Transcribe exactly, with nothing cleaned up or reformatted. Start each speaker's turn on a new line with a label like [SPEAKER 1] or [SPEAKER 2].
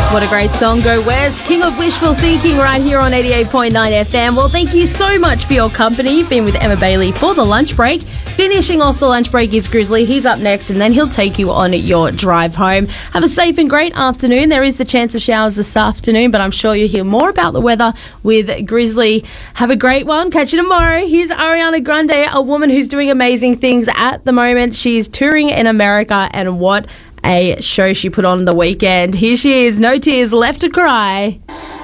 [SPEAKER 1] What a great song. Go West. King of Wishful Thinking right here on eighty-eight point nine F M. Well, thank you so much for your company. You've been with Emma Bailey for the lunch break. Finishing off the lunch break is Grizzly. He's up next and then he'll take you on your drive home. Have a safe and great afternoon. There is the chance of showers this afternoon, but I'm sure you'll hear more about the weather with Grizzly. Have a great one. Catch you tomorrow. Here's Ariana Grande, a woman who's doing amazing things at the moment. She's touring in America, and what a show she put on the weekend. Here she is, No Tears Left to Cry.